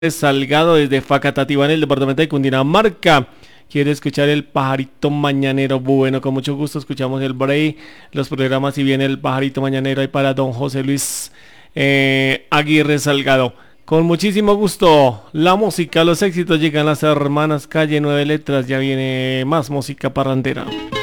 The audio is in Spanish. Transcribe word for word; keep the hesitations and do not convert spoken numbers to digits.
Salgado desde Facatativá en el departamento de Cundinamarca. Quiere escuchar el pajarito mañanero. Bueno, con mucho gusto escuchamos el break, los programas y viene el pajarito mañanero ahí para don José Luis eh, Aguirre Salgado. Con muchísimo gusto, la música, los éxitos llegan las hermanas Calle Nueve Letras. Ya viene más música parrandera.